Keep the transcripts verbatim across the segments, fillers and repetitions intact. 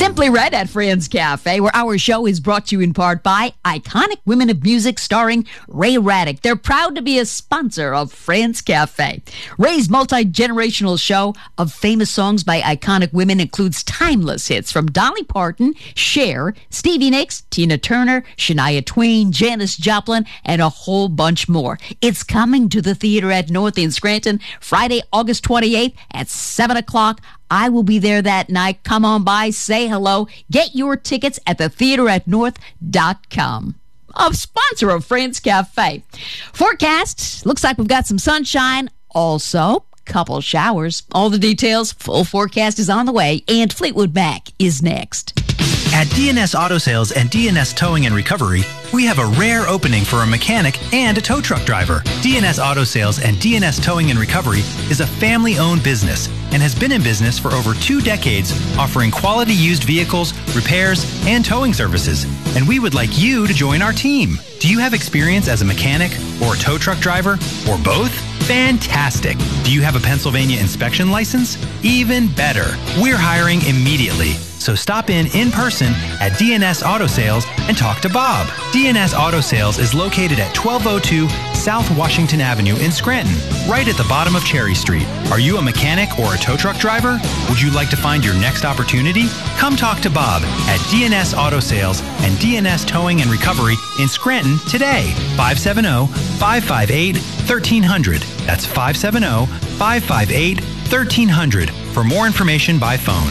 Simply Red at Friends Cafe, where our show is brought to you in part by Iconic Women of Music starring Ray Raddick. They're proud to be a sponsor of Friends Cafe. Ray's multi-generational show of famous songs by iconic women includes timeless hits from Dolly Parton, Cher, Stevie Nicks, Tina Turner, Shania Twain, Janis Joplin, and a whole bunch more. It's coming to the Theater at North in Scranton Friday, August twenty-eighth at seven o'clock. I will be there that night. Come on by, say hello. Get your tickets at the theater at north dot com. A sponsor of Friends Cafe. Forecast, looks like we've got some sunshine. Also, couple showers. All the details, full forecast is on the way, and Fleetwood Mac is next. At D N S Auto Sales and D N S Towing and Recovery, we have a rare opening for a mechanic and a tow truck driver. D N S Auto Sales and D N S Towing and Recovery is a family-owned business and has been in business for over two decades, offering quality used vehicles, repairs, and towing services. And we would like you to join our team. Do you have experience as a mechanic or a tow truck driver or both? Fantastic. Do you have a Pennsylvania inspection license? Even better. We're hiring immediately. So stop in in person at D N S Auto Sales and talk to Bob. D N S Auto Sales is located at twelve oh two South Washington Avenue in Scranton, right at the bottom of Cherry Street. Are you a mechanic or a tow truck driver? Would you like to find your next opportunity? Come talk to Bob at D N S Auto Sales and D N S Towing and Recovery in Scranton today. five seven zero, five five eight, one three zero zero. That's five seven zero, five five eight, one three zero zero for more information by phone.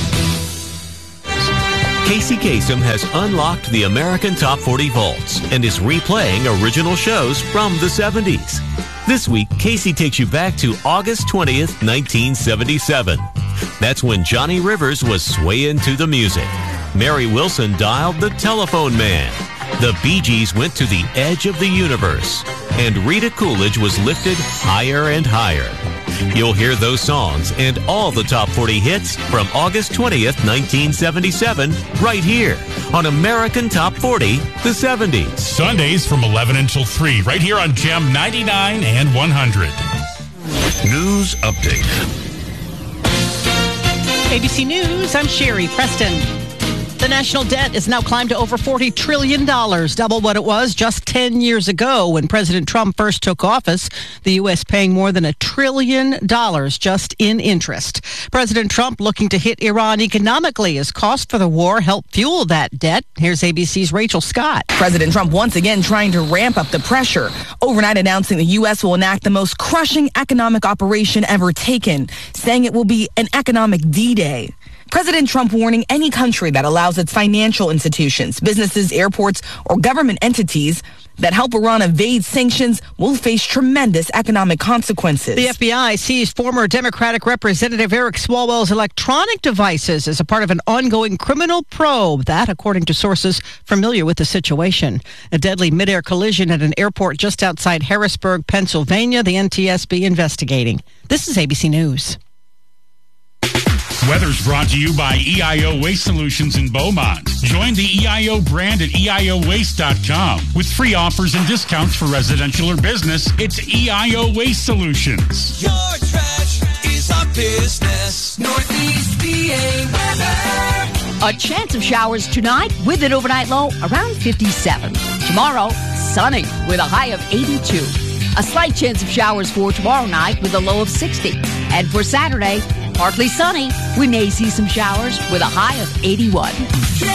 Casey Kasem has unlocked the American Top forty Vaults and is replaying original shows from the seventies. This week, Casey takes you back to August twentieth, nineteen seventy-seven. That's when Johnny Rivers was swaying to the music. Mary Wilson dialed the telephone man. The Bee Gees went to the edge of the universe. And Rita Coolidge was lifted higher and higher. You'll hear those songs and all the top forty hits from August twentieth, nineteen seventy-seven, right here on American Top forty, the seventies. Sundays from eleven until three, right here on Gem ninety-nine and one hundred. News Update. A B C News, I'm Sherry Preston. The national debt has now climbed to over forty trillion dollars, double what it was just ten years ago when President Trump first took office. The U S paying more than a trillion dollars just in interest. President Trump looking to hit Iran economically as cost for the war helped fuel that debt. Here's A B C's Rachel Scott. President Trump once again trying to ramp up the pressure, overnight announcing the U S will enact the most crushing economic operation ever taken, saying it will be an economic D-Day. President Trump warning any country that allows its financial institutions, businesses, airports, or government entities that help Iran evade sanctions will face tremendous economic consequences. The F B I seized former Democratic Representative Eric Swalwell's electronic devices as a part of an ongoing criminal probe. That, according to sources familiar with the situation. A deadly midair collision at an airport just outside Harrisburg, Pennsylvania. The N T S B investigating. This is A B C News. Weather's brought to you by E I O Waste Solutions in Beaumont. Join the E I O brand at E I O waste dot com. With free offers and discounts for residential or business, it's E I O Waste Solutions. Your trash is our business. Northeast P A weather. A chance of showers tonight with an overnight low around fifty-seven. Tomorrow, sunny with a high of eighty-two. A slight chance of showers for tomorrow night with a low of sixty. And for Saturday, partly sunny. We may see some showers with a high of eighty-one.